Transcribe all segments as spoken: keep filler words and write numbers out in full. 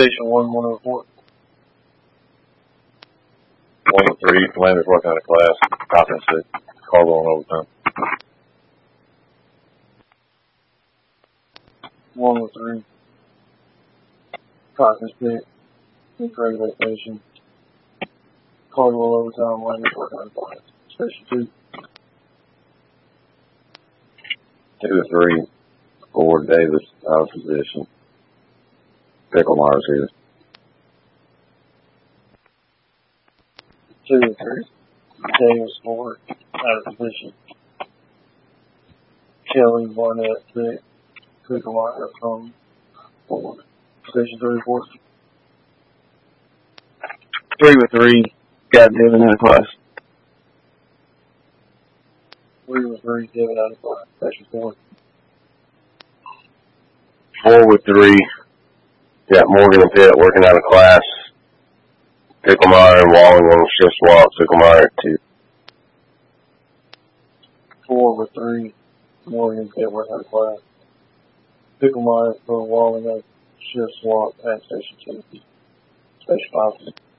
Station one, one oh four. One of three, Landers working out of class. Copy and six. Cargo on overtime. One with three. Copy six. Incorrect vacation. Cargo overtime, Landers working out of class. Station two. Two to three. Ford Davis out of position. Picklemeyer's here. Two to three. Davis Ford out of position. Kelly Barnett six. Picklemeyer from Ford. Station three report. Three with three. Got Devin out of class. Three with three. Devin out of class. Station four. Four with three. Got Morgan and Pitt working out of class. Picklemeyer and Walling on shift swap. Picklemeyer at two. Four with three. Morgan and Pitt working out of class. Picklemeyer for Walling at shift swap at station two. Station five.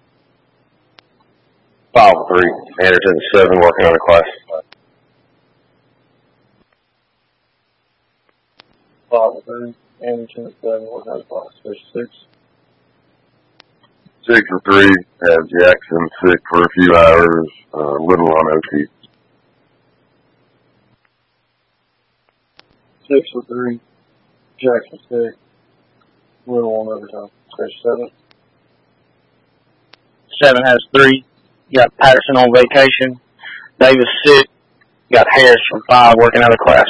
Five with three. Anderson at seven working out of class. Five with three. Anderson at seven working out of class. Station six. Six with three. Have Jackson sick for a few hours. Uh, Little on O T. Six with three. Jackson six. Little on overtime. Station seven. Seven has three. Got Patterson on vacation. Davis sick. Got Harris from five working out of class.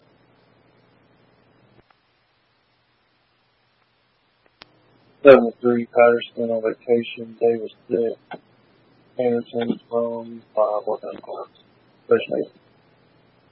Seven with three. Patterson on vacation. Davis six. Anderson from five working out of class. Station eight.